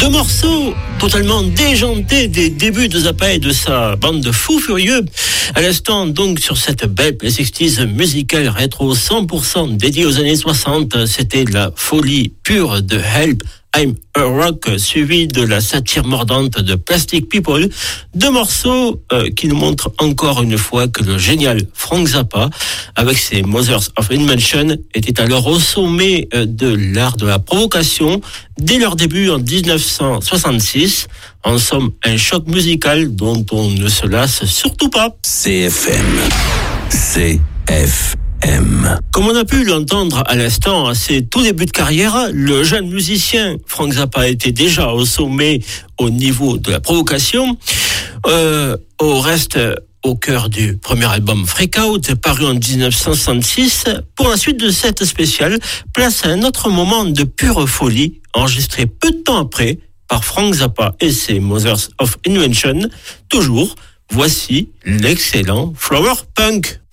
Deux morceaux totalement déjantés des débuts de Zappa et de sa bande de fous furieux. À l'instant, donc, sur cette belle Play-60s musicale rétro 100% dédiée aux années 60, c'était la folie pure de Help, I'm a Rock, suivi de la satire mordante de Plastic People. Deux morceaux qui nous montrent encore une fois que le génial Frank Zappa, avec ses Mothers of Invention, était alors au sommet de l'art de la provocation dès leur début en 1966. En somme, un choc musical dont on ne se lasse surtout pas. CFM. Comme on a pu l'entendre à l'instant, à ses tout débuts de carrière, le jeune musicien Frank Zappa était déjà au sommet au niveau de la provocation. Au reste, au cœur du premier album Freak Out, paru en 1966, pour la suite de cette spéciale, place à un autre moment de pure folie, enregistré peu de temps après par Frank Zappa et ses Mothers of Invention. Toujours, voici l'excellent Flower Punk.